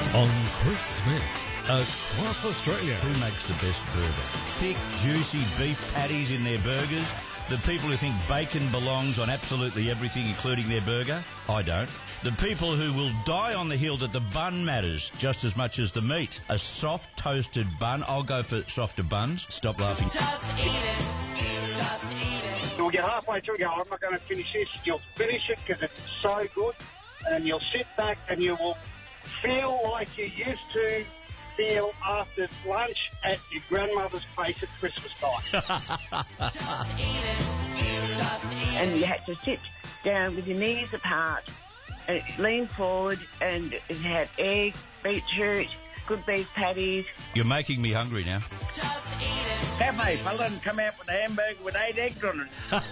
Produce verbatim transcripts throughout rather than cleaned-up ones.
On Chris Smith, across Australia. Who makes the best burger? Thick, juicy beef patties in their burgers. The people who think bacon belongs on absolutely everything, including their burger. I don't. The people who will die on the hill that the bun matters just as much as the meat. A soft toasted bun. I'll go for softer buns. Stop laughing. Just eat it. Just eat it. You'll get halfway through and go, I'm not going to finish this. You'll finish it because it's so good. And you'll sit back and you will feel like you used to feel after lunch at your grandmother's place at Christmas time. Just eat it. Just eat it. And you had to sit down with your knees apart and lean forward, and it had egg, beetroot, good beef patties. You're making me hungry now. Just eat it. Cafe fella and come out with a hamburger with eight eggs on it.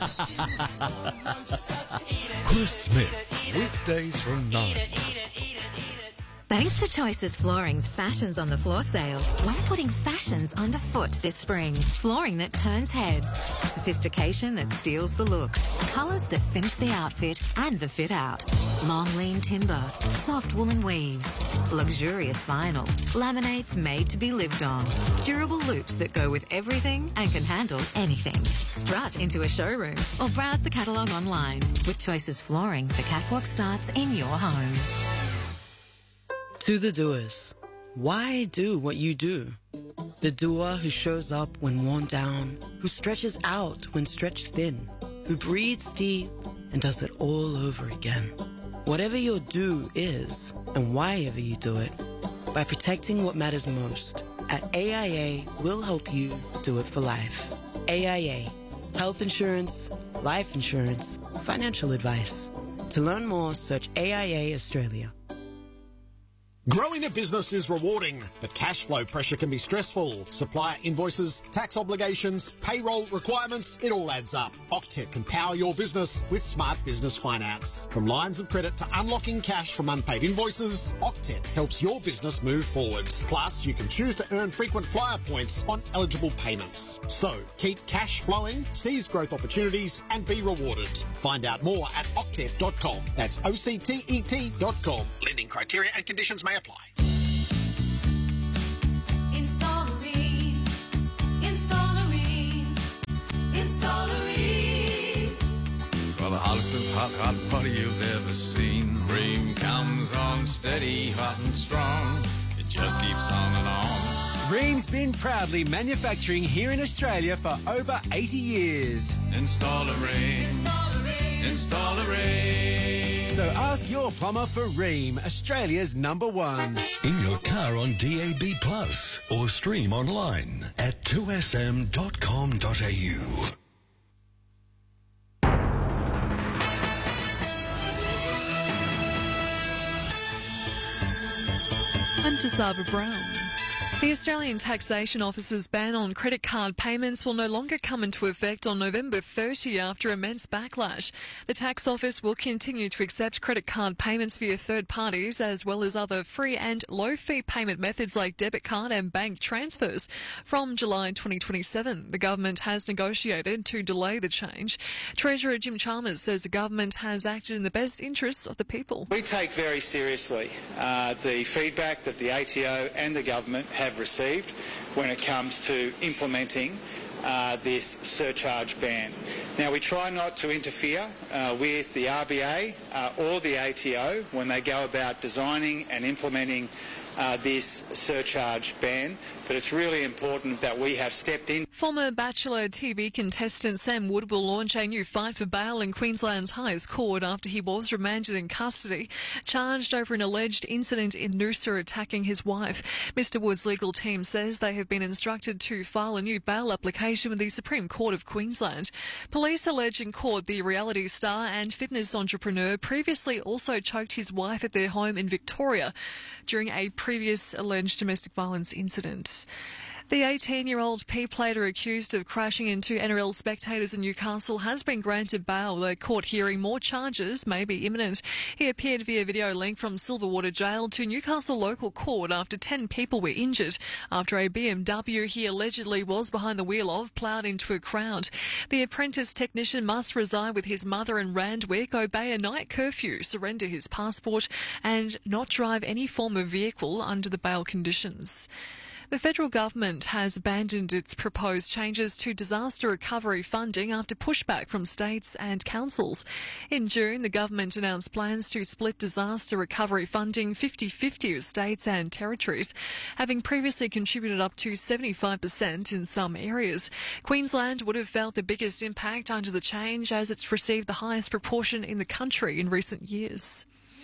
Chris Smith, weekdays from nine. Thanks to Choices Flooring's Fashions on the Floor sale, we're putting fashions underfoot this spring. Flooring that turns heads, sophistication that steals the look, colours that finish the outfit and the fit out. Long lean timber, soft woolen weaves, luxurious vinyl, laminates made to be lived on, durable loops that go with everything and can handle anything. Strut into a showroom or browse the catalogue online. With Choices Flooring, the catwalk starts in your home. To the doers, why do what you do? The doer who shows up when worn down, who stretches out when stretched thin, who breathes deep and does it all over again. Whatever your do is, and why ever you do it, by protecting what matters most, at A I A, we'll help you do it for life. A I A, health insurance, life insurance, financial advice. To learn more, search A I A Australia. Growing a business is rewarding, but cash flow pressure can be stressful. Supplier invoices, tax obligations, payroll requirements, it all adds up. Octet can power your business with smart business finance. From lines of credit to unlocking cash from unpaid invoices, Octet helps your business move forward. Plus, you can choose to earn frequent flyer points on eligible payments. So, keep cash flowing, seize growth opportunities, and be rewarded. Find out more at octet dot com. That's O C T E T dot com. Lending criteria and conditions may apply. Installery, Installery, Installery. For the hottest of hot, hot butter you've ever seen. Ream comes on steady, hot and strong. It just keeps on and on. Ream's been proudly manufacturing here in Australia for over eighty years. Install a Ream. Install a Ream. Install a Ream. So ask your plumber for Ream, Australia's number one. In your car on D A B Plus or stream online at two s m dot com dot a u. I'm Tasaba Brown. The Australian Taxation Office's ban on credit card payments will no longer come into effect on November thirtieth after immense backlash. The Tax Office will continue to accept credit card payments via third parties as well as other free and low-fee payment methods like debit card and bank transfers from July twenty twenty-seven. The government has negotiated to delay the change. Treasurer Jim Chalmers says the government has acted in the best interests of the people. We take very seriously uh, the feedback that the A T O and the government have received when it comes to implementing uh, this surcharge ban. Now, we try not to interfere uh, with the R B A uh, or the A T O when they go about designing and implementing Uh, this surcharge ban, but it's really important that we have stepped in. Former Bachelor T V contestant Sam Wood will launch a new fight for bail in Queensland's highest court after he was remanded in custody, charged over an alleged incident in Noosa attacking his wife. Mister Wood's legal team says they have been instructed to file a new bail application with the Supreme Court of Queensland. Police allege in court the reality star and fitness entrepreneur previously also choked his wife at their home in Victoria during a previous alleged domestic violence incident. The eighteen-year-old P-plater accused of crashing into N R L spectators in Newcastle has been granted bail. The court hearing more charges may be imminent. He appeared via video link from Silverwater Jail to Newcastle local court after ten people were injured after a B M W he allegedly was behind the wheel of ploughed into a crowd. The apprentice technician must reside with his mother in Randwick, obey a night curfew, surrender his passport and not drive any form of vehicle under the bail conditions. The federal government has abandoned its proposed changes to disaster recovery funding after pushback from states and councils. In June, the government announced plans to split disaster recovery funding fifty-fifty with states and territories, having previously contributed up to seventy-five percent in some areas. Queensland would have felt the biggest impact under the change as it's received the highest proportion in the country in recent years.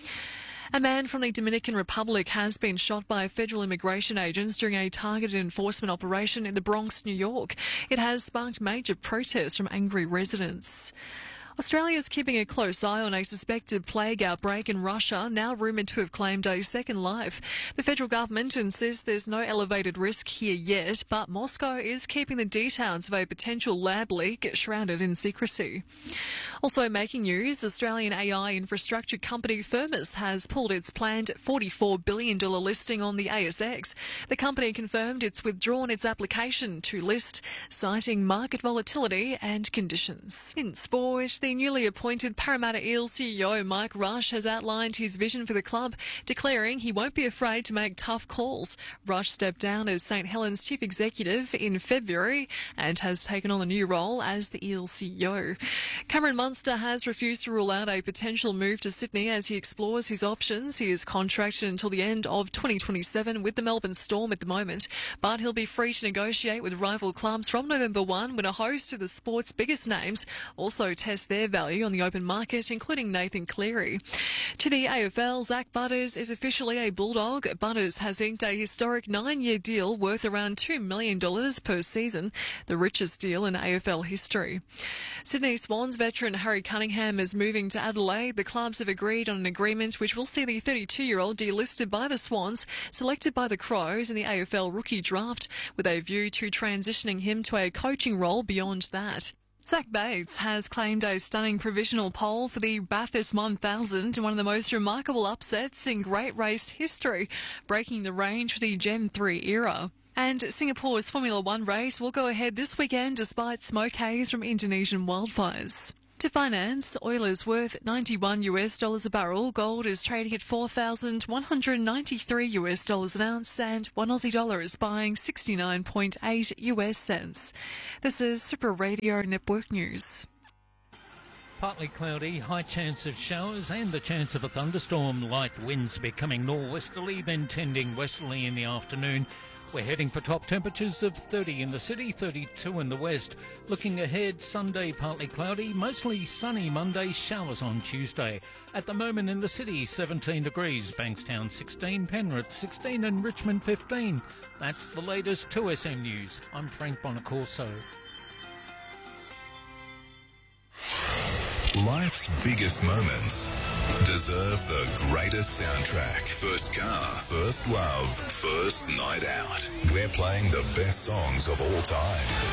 A man from the Dominican Republic has been shot by federal immigration agents during a targeted enforcement operation in the Bronx, New York. It has sparked major protests from angry residents. Australia is keeping a close eye on a suspected plague outbreak in Russia, now rumoured to have claimed a second life. The federal government insists there's no elevated risk here yet, but Moscow is keeping the details of a potential lab leak shrouded in secrecy. Also making news, Australian A I infrastructure company Firmus has pulled its planned forty-four billion dollars listing on the A S X. The company confirmed it's withdrawn its application to list, citing market volatility and conditions. In sport, the newly appointed Parramatta Eels C E O Mike Rush has outlined his vision for the club, declaring he won't be afraid to make tough calls. Rush stepped down as St Helens chief executive in February and has taken on the new role as the Eels C E O. Cameron Munster has refused to rule out a potential move to Sydney as he explores his options. He is contracted until the end of twenty twenty-seven with the Melbourne Storm at the moment, but he'll be free to negotiate with rival clubs from November first when a host of the sport's biggest names also test their value on the open market, including Nathan Cleary. To the A F L, Zach Butters is officially a Bulldog. Butters has inked a historic nine-year deal worth around two million dollars per season, the richest deal in A F L history. Sydney Swans veteran Harry Cunningham is moving to Adelaide. The clubs have agreed on an agreement which will see the thirty-two-year-old delisted by the Swans, selected by the Crows in the A F L rookie draft, with a view to transitioning him to a coaching role beyond that. Zach Bates has claimed a stunning provisional pole for the Bathurst one thousand, one of the most remarkable upsets in great race history, breaking the range for the Gen three era. And Singapore's Formula One race will go ahead this weekend despite smoke haze from Indonesian wildfires. To finance, oil is worth ninety-one US dollars a barrel, gold is trading at four thousand one hundred ninety-three US dollars an ounce, and one Aussie dollar is buying sixty-nine point eight US cents. This is Super Radio Network News. Partly cloudy, high chance of showers and the chance of a thunderstorm. Light winds becoming northwesterly, then tending westerly in the afternoon. We're heading for top temperatures of thirty in the city, thirty-two in the west. Looking ahead, Sunday partly cloudy, mostly sunny Monday, showers on Tuesday. At the moment in the city, seventeen degrees, Bankstown sixteen, Penrith sixteen and Richmond fifteen. That's the latest two S M News. I'm Frank Bonacorso. Life's biggest moments deserve the greatest soundtrack. First car, first love, first night out. We're playing the best songs of all time.